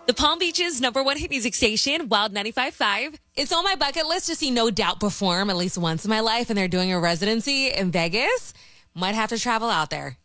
The Palm Beach's #1 hit music station, Wild 95.5. It's on my bucket list to see No Doubt perform at least once in my life, and they're doing a residency in Vegas. Might have to travel out there.